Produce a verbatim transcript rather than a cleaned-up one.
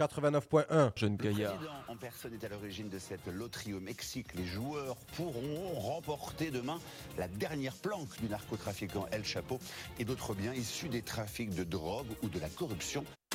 quatre-vingt-neuf point un. Jeune Le Gaillard. président en personne est à l'origine de cette loterie au Mexique. Les joueurs pourront remporter demain la dernière planque du narcotrafiquant El Chapo et d'autres biens issus des trafics de drogue ou de la corruption.